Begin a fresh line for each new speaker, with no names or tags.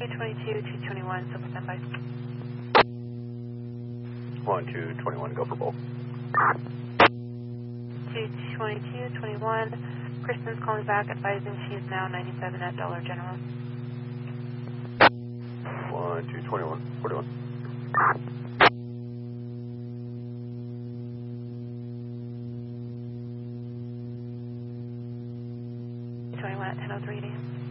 222, 221, civil standby.
1221, go for both.
222, 21. Kristen's calling back, advising she's now 97 at Dollar General.
1221, 41.
21 at 10:03 a.m.